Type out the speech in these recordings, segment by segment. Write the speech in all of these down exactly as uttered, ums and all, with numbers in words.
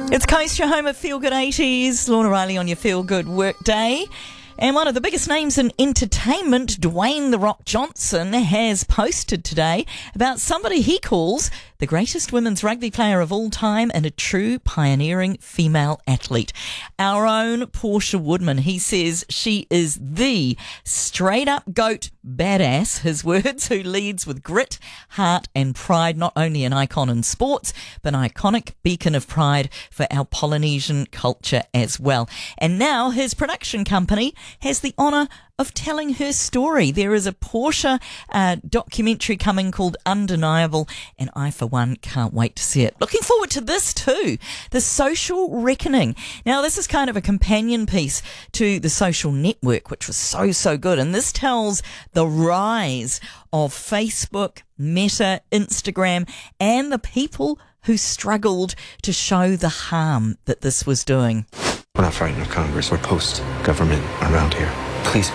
It's Coast, your home of Feel Good eighties. Lorna Riley on your Feel Good work day. And one of the biggest names in entertainment, Dwayne "The Rock" Johnson, has posted today about somebody he calls the greatest women's rugby player of all time and a true pioneering female athlete. Our own Portia Woodman. He says she is the straight-up GOAT badass, his words, who leads with grit, heart and pride, not only an icon in sports, but an iconic beacon of pride for our Polynesian culture as well. And now his production company has the honour of telling her story. There is a Portia uh, documentary coming called Undeniable, and I, for one, can't wait to see it. Looking forward to this too, The Social Reckoning. Now, this is kind of a companion piece to The Social Network, which was so, so good, and this tells the rise of Facebook, Meta, Instagram, and the people who struggled to show the harm that this was doing. We're not fighting with Congress or post-government around here. Please,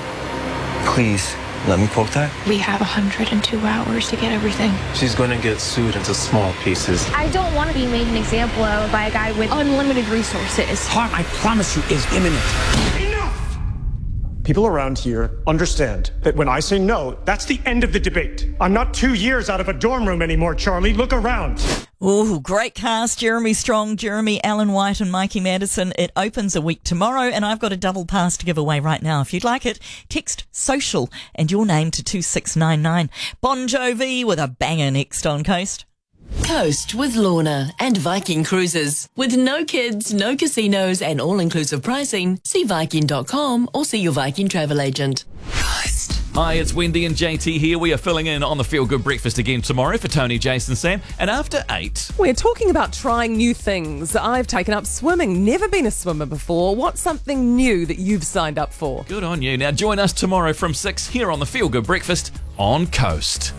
please, let me quote that. We have one hundred two hours to get everything. She's going to get sued into small pieces. I don't want to be made an example of by a guy with unlimited resources. Harm, I promise you, is imminent. Enough! People around here understand that when I say no, that's the end of the debate. I'm not two years out of a dorm room anymore, Charlie. Look around. Oh, great cast. Jeremy Strong, Jeremy Allen White and Mikey Madison. It opens a week tomorrow, and I've got a double pass to give away right now. If you'd like it, text social and your name to two six nine nine. Bon Jovi with a banger next on Coast. Coast with Lorna and Viking Cruises. With no kids, no casinos and all-inclusive pricing, see Viking dot com or see your Viking travel agent. Coast. Hi, it's Wendy and J T here. We are filling in on the Feel Good Breakfast again tomorrow for Tony, Jason, Sam. And after eight... We're talking about trying new things. I've taken up swimming. Never been a swimmer before. What's something new that you've signed up for? Good on you. Now join us tomorrow from six here on the Feel Good Breakfast on Coast.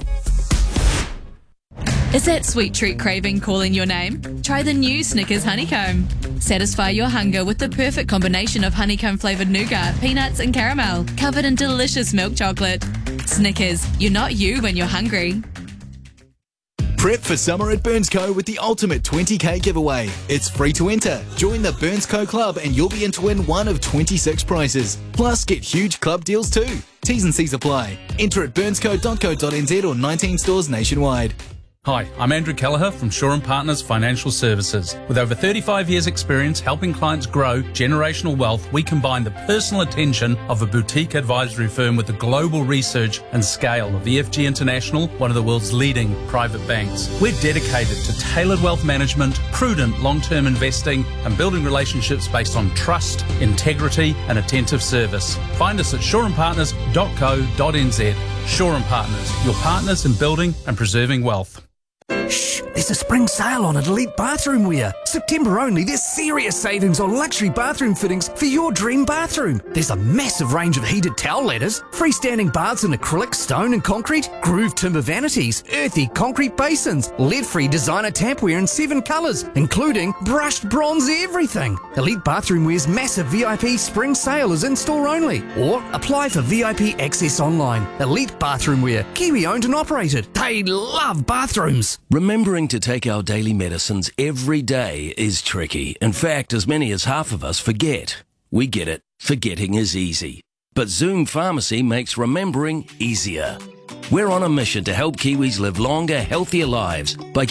Is that sweet treat craving calling your name? Try the new Snickers Honeycomb. Satisfy your hunger with the perfect combination of honeycomb-flavoured nougat, peanuts and caramel, covered in delicious milk chocolate. Snickers, you're not you when you're hungry. Prep for summer at BurnsCo with the ultimate twenty K giveaway. It's free to enter. Join the BurnsCo Club and you'll be in to win one of twenty-six prizes. Plus, get huge club deals too. T's and C's apply. Enter at burnsco dot co dot n z or nineteen stores nationwide. Hi, I'm Andrew Kelleher from Shaw and Partners Financial Services. With over thirty-five years experience helping clients grow generational wealth, we combine the personal attention of a boutique advisory firm with the global research and scale of E F G International, one of the world's leading private banks. We're dedicated to tailored wealth management, prudent long-term investing, and building relationships based on trust, integrity, and attentive service. Find us at shaw and partners dot co dot n z. Shaw and Partners, your partners in building and preserving wealth. Shh, there's a spring sale on at Elite Bathroom Wear. September only, there's serious savings on luxury bathroom fittings for your dream bathroom. There's a massive range of heated towel ladders, freestanding baths in acrylic, stone and concrete, grooved timber vanities, earthy concrete basins, lead-free designer tapware in seven colours, including brushed bronze everything. Elite Bathroom Wear's massive V I P spring sale is in-store only. Or apply for V I P access online. Elite Bathroom Wear, Kiwi owned and operated. They love bathrooms. Remembering to take our daily medicines every day is tricky. In fact, as many as half of us forget. We get it. Forgetting is easy. But Zoom Pharmacy makes remembering easier. We're on a mission to help Kiwis live longer, healthier lives by